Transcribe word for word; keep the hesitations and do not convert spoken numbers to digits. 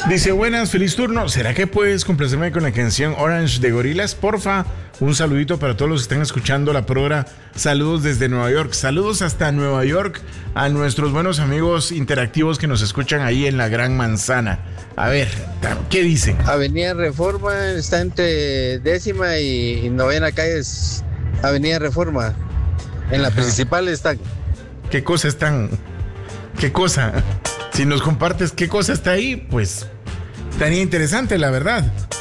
Dice, buenas, feliz turno. ¿Será que puedes complacerme con la canción Orange de Gorillaz? Porfa, un saludito para todos los que están escuchando la programa. Saludos desde Nueva York. Saludos hasta Nueva York a nuestros buenos amigos interactivos que nos escuchan ahí en la Gran Manzana. A ver, ¿qué dicen? Avenida Reforma está entre décima y, y novena calles. Avenida Reforma. En la Ajá. principal están. ¿Qué cosa están? ¿Qué cosa? Si nos compartes qué cosa está ahí, pues estaría interesante, la verdad.